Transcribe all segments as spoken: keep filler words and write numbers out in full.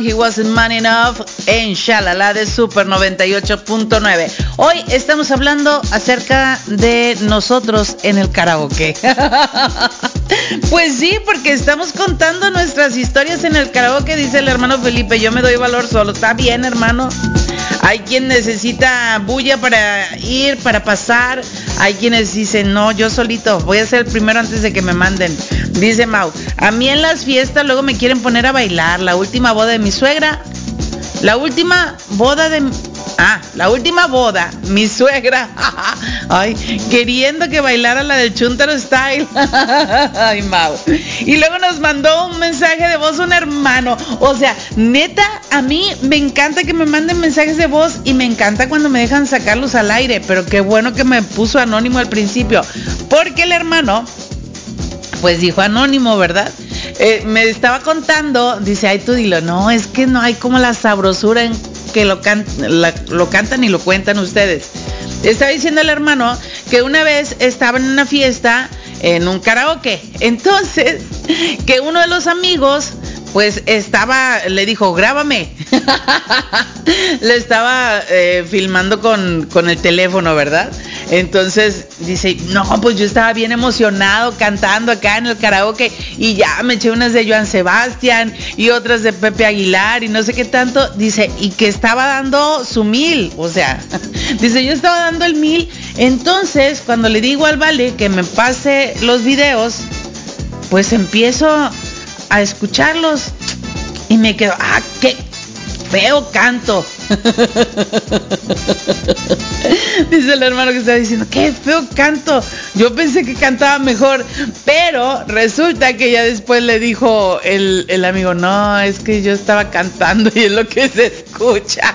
Young, He Wasn't Man Enough en Shalala de Super noventa y ocho punto nueve. Hoy estamos hablando acerca de nosotros en el karaoke. Pues sí, porque estamos contando nuestras historias en el karaoke, dice el hermano Felipe. Yo me doy valor solo. Está bien, hermano. Hay quien necesita bulla para ir, para pasar. Hay quienes dicen, no, yo solito, voy a ser el primero antes de que me manden. Dice Mau, a mí en las fiestas luego me quieren poner a bailar. La última boda de mi suegra, la última boda de... Ah, la última boda, mi suegra, ay, queriendo que bailara la del Chuntaro Style. Ay, Mau. Y luego nos mandó un mensaje de voz un hermano. O sea, neta, a mí me encanta que me manden mensajes de voz y me encanta cuando me dejan sacarlos al aire. Pero qué bueno que me puso anónimo al principio, porque el hermano, pues dijo anónimo, ¿verdad? Eh, me estaba contando, dice, ay, tú dilo, no, es que no hay como la sabrosura en que lo, can, la, lo cantan y lo cuentan ustedes. Estaba diciendo el hermano que una vez estaba en una fiesta, en un karaoke. Entonces, que uno de los amigos, pues estaba, le dijo, grábame. Le estaba eh, filmando con, con el teléfono, ¿verdad? Entonces dice, no, pues yo estaba bien emocionado cantando acá en el karaoke y ya me eché unas de Joan Sebastián y otras de Pepe Aguilar y no sé qué tanto. Dice, y que estaba dando su mil, o sea, dice, yo estaba dando el mil. Entonces, cuando le digo al Vale que me pase los videos, pues empiezo a escucharlos y me quedo, ah, qué feo canto. Dice el hermano que estaba diciendo, qué feo canto. Yo pensé que cantaba mejor, pero resulta que ya después le dijo el, el amigo, no, es que yo estaba cantando y es lo que se escucha.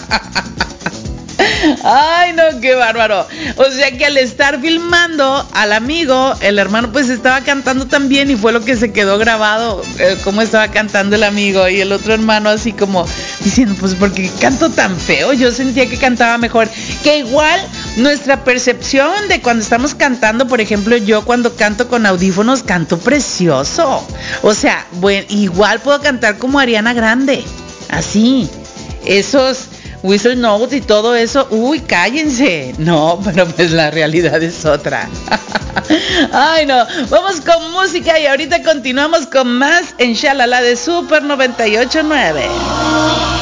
Ay, no, qué bárbaro. O sea que al estar filmando al amigo, el hermano pues estaba cantando también y fue lo que se quedó grabado, eh, cómo estaba cantando el amigo, y el otro hermano así como diciendo, pues ¿por qué canto tan feo? Yo sentía que cantaba mejor. Que igual nuestra percepción de cuando estamos cantando, por ejemplo, yo cuando canto con audífonos canto precioso. O sea, bueno, igual puedo cantar como Ariana Grande, así, esos whistle notes y todo eso, uy, cállense. No, pero pues la realidad es otra. Ay, no, vamos con música y ahorita continuamos con más en Shalala de Super noventa y ocho punto nueve.